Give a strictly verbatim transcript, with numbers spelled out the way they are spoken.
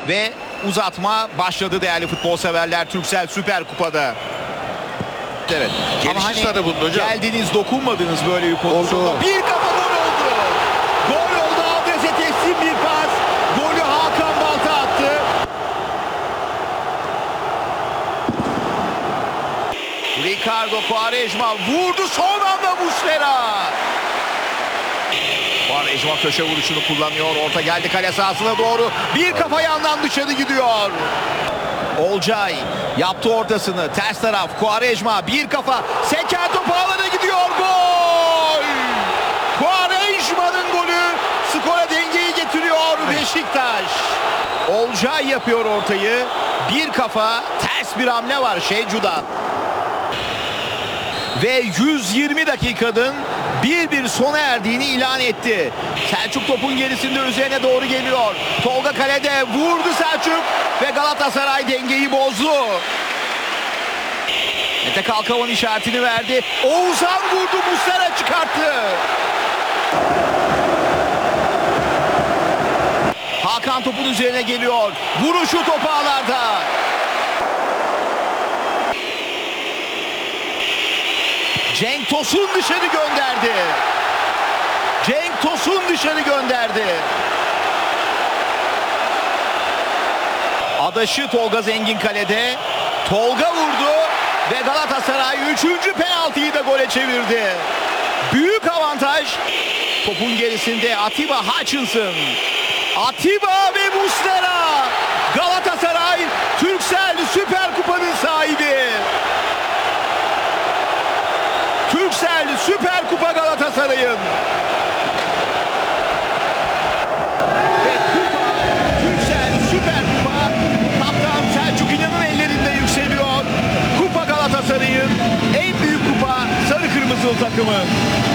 Ve uzatma başladı değerli futbol severler Turkcell Süper Kupa'da. Evet. Ama Gelişi hani sarı bunun hocam. geldiniz dokunmadınız böyle bir pozisyonda. Oldu. Bir kafa gol oldu. Gol oldu. Adrese teslim bir pas. Golü Hakan Balta attı. Ricardo Quaresma vurdu, son anda Muslera. Quaresma köşe vuruşunu kullanıyor. Orta geldi kale sahasına doğru. Bir kafa yandan dışarı gidiyor. Olcay yaptı ortasını. Ters taraf Quaresma bir kafa. Seken topu alana gidiyor. Gol! Quaresma'nın golü skora dengeyi getiriyor Beşiktaş. Olcay yapıyor ortayı. Bir kafa, ters bir hamle var Şecu'dan. Ve yüz yirmi dakikanın bir bir sona erdiğini ilan etti. Selçuk topun gerisinde üzerine doğru geliyor. Tolga kalede vurdu Selçuk ve Galatasaray dengeyi bozdu. Mete Kalkavan işaretini verdi. Oğuzhan vurdu, Muslera çıkarttı. Hakan topun üzerine geliyor. Vuruşu topu ağlarda. Cenk Tosun dışarı gönderdi. Cenk Tosun dışarı gönderdi. Adaşı Tolga Zengin kalede. Tolga vurdu ve Galatasaray üçüncü penaltıyı da gole çevirdi. Büyük avantaj. Topun gerisinde Atiba Hutchinson. Atiba ve Muslera. Galatasaray Turkcell Süper Kupa'nın sahibi. Turkcell Süper Kupa Galatasaray'ın. Ve kupa, Turkcell Süper Kupa, kaptan Selçuk İnan'ın ellerinde yükseliyor. Kupa Galatasaray'ın, en büyük kupa sarı kırmızılı takımın.